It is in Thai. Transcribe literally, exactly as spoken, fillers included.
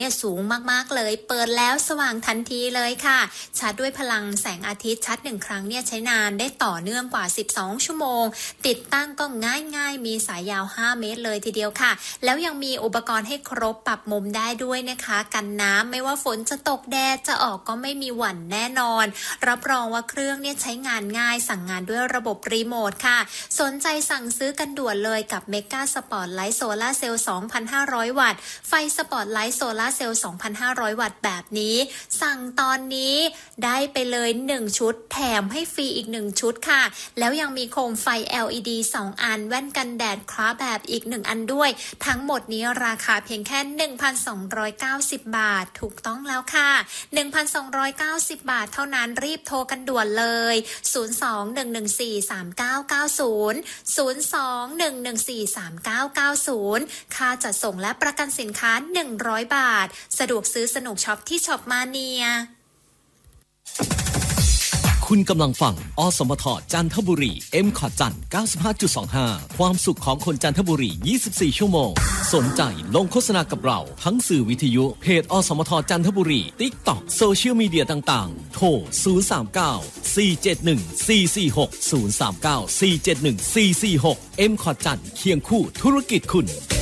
เนี่ยสูงมากๆเลยเปิดแล้วสว่างทันทีเลยค่ะชาร์จด้วยพลังแสงอาทิตย์ชาร์จหนึ่งครั้งเนี่ยใช้นานได้ต่อเนื่องกว่าสิบสองชั่วโมงติดตั้งก็ง่ายๆมีสายยาวห้าเมตรเลยทีเดียวค่ะแล้วยังมีอุปกรณ์ให้ครบปรับมุมได้ด้วยนะคะกันน้ำไม่ว่าฝนจะตกแดดจะออกก็ไม่มีหวั่นแน่นอนรับรองว่าเครื่องเนี่ยใช้งานง่ายสั่งงานด้วยระบบรีโมทค่ะสนใจสั่งซื้อกันด่วนเลยกับเมกาสปอร์ตไลท์โซล่าเซลล์ สองพันห้าร้อย วัตต์ไฟสปอร์ตไลท์โซล่าเซลล์ สองพันห้าร้อย วัตต์แบบนี้สั่งตอนนี้ได้ไปเลยหนึ่งชุดแถมให้ฟรีอีกหนึ่งชุดค่ะแล้วยังมีโคมไฟ แอล อี ดี สองอันแว่นกันแดดคล้าแบบอีกหนึ่งอันด้วยทั้งหมดนี้ราคาเพียงแค่ หนึ่งพันสองร้อยเก้าสิบ บาทถูกต้องแล้วค่ะ หนึ่งพันสองร้อยเก้าสิบ บาทเท่านั้นรีบโทรกันด่วนเลยศูนย์ สอง หนึ่ง หนึ่ง สี่ สาม เก้า เก้า ศูนย์ ศูนย์ สอง หนึ่ง หนึ่ง สี่ สาม เก้า เก้า ศูนย์ค่าจัดส่งและประกันสินค้าหนึ่งร้อยบาทสะดวกซื้อสนุกช็อปที่ช็อปมาเนียคุณกำลังฟังอสมทจันทบุรี เอ็ม คอร์ด จันทร์ เก้าสิบห้าจุดสองห้า ความสุขของคนจันทบุรียี่สิบสี่ชั่วโมงสนใจลงโฆษณากับเราทั้งสื่อวิทยุเพจอสมทจันทบุรี TikTok โซเชียลมีเดียต่างๆโทรศูนย์ สาม เก้า สี่ เจ็ด หนึ่ง สี่ สี่ หก ศูนย์ สาม เก้า สี่ เจ็ด หนึ่ง สี่ สี่ หก เอ็ม คอร์ด จันทร์เคียงคู่ธุรกิจคุณ